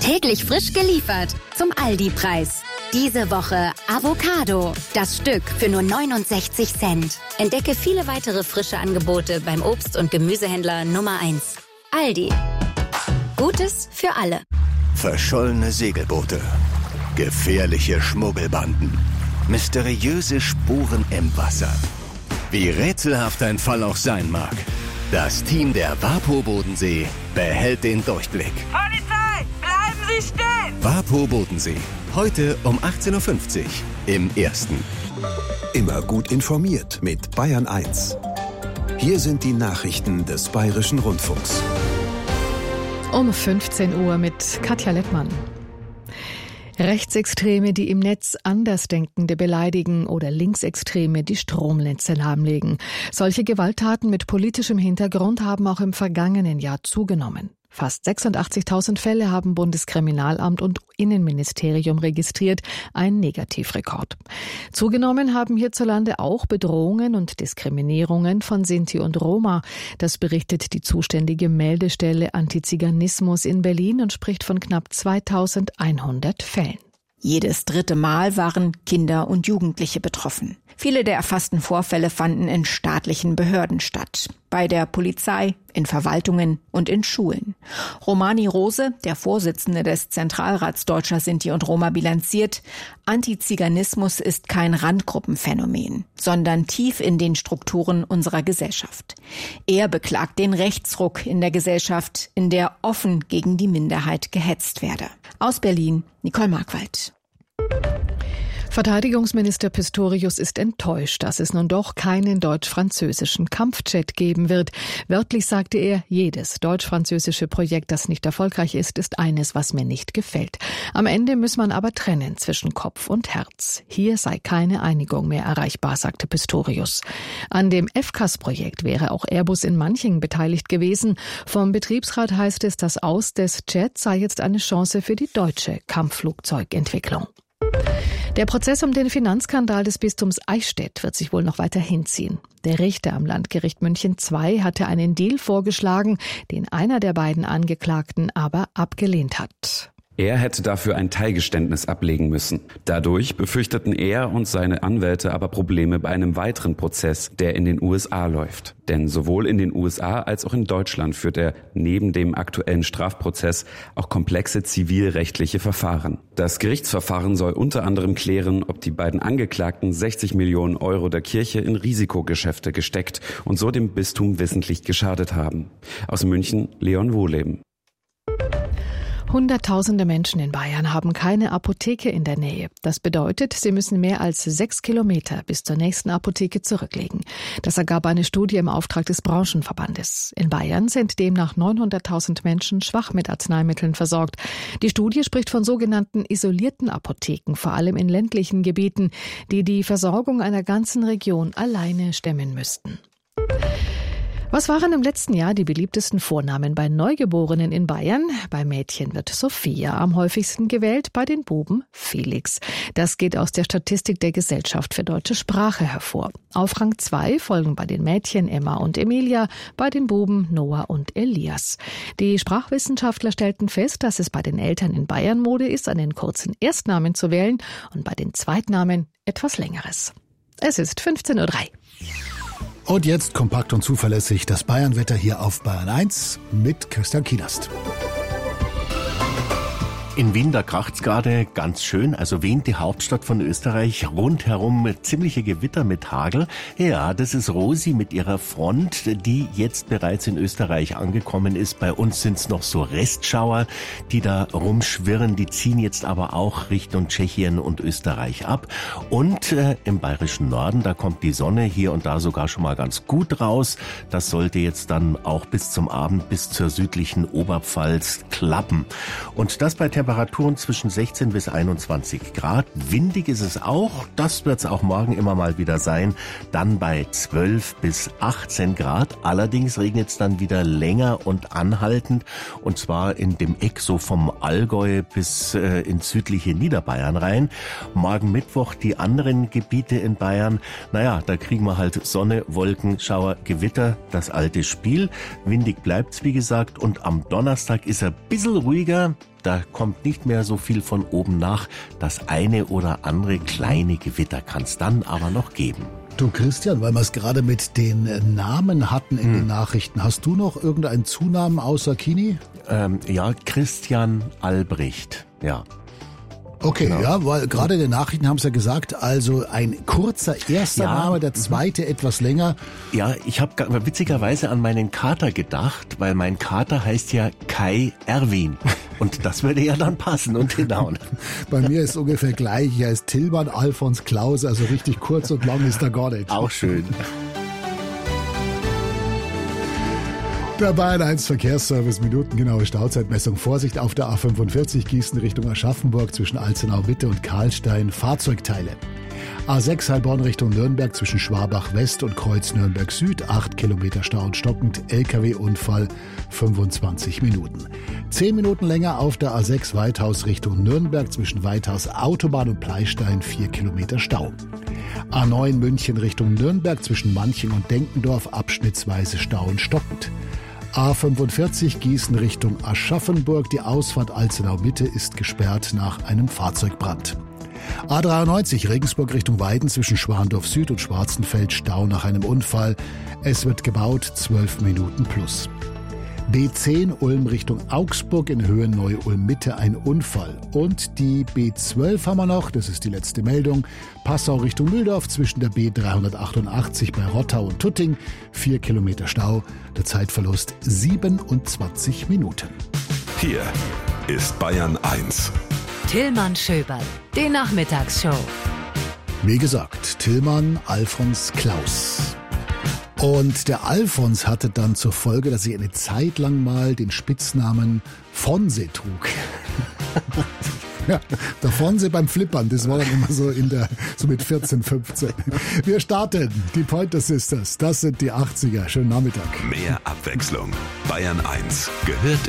Täglich frisch geliefert zum Aldi-Preis. Diese Woche Avocado. Das Stück für nur 69 Cent. Entdecke viele weitere frische Angebote beim Obst- und Gemüsehändler Nummer 1. Aldi. Gutes für alle. Verschollene Segelboote. Gefährliche Schmuggelbanden. Mysteriöse Spuren im Wasser. Wie rätselhaft ein Fall auch sein mag. Das Team der WaPo Bodensee behält den Durchblick. Polizei, bleiben Sie stehen! WaPo Bodensee. Heute um 18.50 Uhr im Ersten. Immer gut informiert mit Bayern 1. Hier sind die Nachrichten des Bayerischen Rundfunks. Um 15 Uhr mit Katja Lettmann. Rechtsextreme, die im Netz Andersdenkende beleidigen oder Linksextreme, die Stromnetze lahmlegen. Solche Gewalttaten mit politischem Hintergrund haben auch im vergangenen Jahr zugenommen. Fast 86.000 Fälle haben Bundeskriminalamt und Innenministerium registriert, ein Negativrekord. Zugenommen haben hierzulande auch Bedrohungen und Diskriminierungen von Sinti und Roma. Das berichtet die zuständige Meldestelle Antiziganismus in Berlin und spricht von knapp 2.100 Fällen. Jedes dritte Mal waren Kinder und Jugendliche betroffen. Viele der erfassten Vorfälle fanden in staatlichen Behörden statt. Bei der Polizei, in Verwaltungen und in Schulen. Romani Rose, der Vorsitzende des Zentralrats Deutscher Sinti und Roma, bilanziert: Antiziganismus ist kein Randgruppenphänomen, sondern tief in den Strukturen unserer Gesellschaft. Er beklagt den Rechtsruck in der Gesellschaft, in der offen gegen die Minderheit gehetzt werde. Aus Berlin, Nicole Markwald. Verteidigungsminister Pistorius ist enttäuscht, dass es nun doch keinen deutsch-französischen Kampfjet geben wird. Wörtlich sagte er, jedes deutsch-französische Projekt, das nicht erfolgreich ist, ist eines, was mir nicht gefällt. Am Ende muss man aber trennen zwischen Kopf und Herz. Hier sei keine Einigung mehr erreichbar, sagte Pistorius. An dem FCAS-Projekt wäre auch Airbus in Manching beteiligt gewesen. Vom Betriebsrat heißt es, das Aus des Jets sei jetzt eine Chance für die deutsche Kampfflugzeugentwicklung. Der Prozess um den Finanzskandal des Bistums Eichstätt wird sich wohl noch weiter hinziehen. Der Richter am Landgericht München II hatte einen Deal vorgeschlagen, den einer der beiden Angeklagten aber abgelehnt hat. Er hätte dafür ein Teilgeständnis ablegen müssen. Dadurch befürchteten er und seine Anwälte aber Probleme bei einem weiteren Prozess, der in den USA läuft. Denn sowohl in den USA als auch in Deutschland führt er neben dem aktuellen Strafprozess auch komplexe zivilrechtliche Verfahren. Das Gerichtsverfahren soll unter anderem klären, ob die beiden Angeklagten 60 Millionen Euro der Kirche in Risikogeschäfte gesteckt und so dem Bistum wissentlich geschadet haben. Aus München, Leon Wohleben. Hunderttausende Menschen in Bayern haben keine Apotheke in der Nähe. Das bedeutet, sie müssen mehr als 6 Kilometer bis zur nächsten Apotheke zurücklegen. Das ergab eine Studie im Auftrag des Branchenverbandes. In Bayern sind demnach 900.000 Menschen schwach mit Arzneimitteln versorgt. Die Studie spricht von sogenannten isolierten Apotheken, vor allem in ländlichen Gebieten, die die Versorgung einer ganzen Region alleine stemmen müssten. Was waren im letzten Jahr die beliebtesten Vornamen bei Neugeborenen in Bayern? Bei Mädchen wird Sophia am häufigsten gewählt, bei den Buben Felix. Das geht aus der Statistik der Gesellschaft für deutsche Sprache hervor. Auf Rang 2 folgen bei den Mädchen Emma und Emilia, bei den Buben Noah und Elias. Die Sprachwissenschaftler stellten fest, dass es bei den Eltern in Bayern Mode ist, einen kurzen Erstnamen zu wählen und bei den Zweitnamen etwas Längeres. Es ist 15.03 Uhr. Und jetzt kompakt und zuverlässig das Bayernwetter hier auf Bayern 1 mit Christian Kienast. In Wien, da kracht's gerade ganz schön. Also Wien, die Hauptstadt von Österreich, rundherum ziemliche Gewitter mit Hagel. Ja, das ist Rosi mit ihrer Front, die jetzt bereits in Österreich angekommen ist. Bei uns sind's noch so Restschauer, die da rumschwirren. Die ziehen jetzt aber auch Richtung Tschechien und Österreich ab. Und im bayerischen Norden, da kommt die Sonne hier und da sogar schon mal ganz gut raus. Das sollte jetzt dann auch bis zum Abend, bis zur südlichen Oberpfalz klappen. Und das bei Temperaturen zwischen 16 bis 21 Grad. Windig ist es auch. Das wird es auch morgen immer mal wieder sein. Dann bei 12 bis 18 Grad. Allerdings regnet es dann wieder länger und anhaltend. Und zwar in dem Eck so vom Allgäu bis ins südliche Niederbayern rein. Morgen Mittwoch die anderen Gebiete in Bayern. Naja, da kriegen wir halt Sonne, Wolken, Schauer, Gewitter. Das alte Spiel. Windig bleibt's, wie gesagt. Und am Donnerstag ist er ein bisschen ruhiger. da kommt nicht mehr so viel von oben nach. Das eine oder andere kleine Gewitter kann es dann aber noch geben. Du Christian, weil wir es gerade mit den Namen hatten in den Nachrichten, hast du noch irgendeinen Zunamen außer Kini? Ja, Christian Albrecht, ja. Okay, Genau. ja, weil gerade in den Nachrichten haben es ja gesagt, also ein kurzer erster Name, der zweite etwas länger. Ja, ich habe witzigerweise an meinen Kater gedacht, weil mein Kater heißt ja Kai Erwin. Und das würde ja dann passen und hinhauen. Bei mir ist ungefähr gleich, ich heiße Tillmann Alfons Klaus, also richtig kurz und lang ist er gar nicht. Auch schön. Der Bayern 1 Verkehrsservice, minutengenaue Stauzeitmessung. Vorsicht auf der A45 Gießen Richtung Aschaffenburg zwischen Alzenau Mitte und Karlstein. Fahrzeugteile. A6 Heilbronn Richtung Nürnberg zwischen Schwabach West und Kreuz Nürnberg Süd. 8 Kilometer Stau und stockend. LKW-Unfall 25 Minuten. 10 Minuten länger auf der A6 Weithaus Richtung Nürnberg zwischen Weithaus Autobahn und Pleistein. 4 Kilometer Stau. A9 München Richtung Nürnberg zwischen Manching und Denkendorf. Abschnittsweise Stau und stockend. A45 Gießen Richtung Aschaffenburg. Die Ausfahrt Alzenau Mitte ist gesperrt nach einem Fahrzeugbrand. A93 Regensburg Richtung Weiden zwischen Schwandorf Süd und Schwarzenfeld. Stau nach einem Unfall. Es wird gebaut, 12 Minuten plus. B10 Ulm Richtung Augsburg in Höhe Neu-Ulm Mitte ein Unfall. Und die B12 haben wir noch, das ist die letzte Meldung. Passau Richtung Mühldorf zwischen der B388 bei Rottau und Tutting. 4 Kilometer Stau, der Zeitverlust 27 Minuten. Hier ist Bayern 1. Tillmann Schöberl, die Nachmittagsshow. Wie gesagt, Tillmann Alfons Klaus. Und der Alfons hatte dann zur Folge, dass er eine Zeit lang mal den Spitznamen Fonse trug. Ja, der Fonse beim Flippern, das war dann immer so so mit 14, 15. Wir starten, die Pointer Sisters, das sind die 80er. Schönen Nachmittag. Mehr Abwechslung. Bayern 1 gehört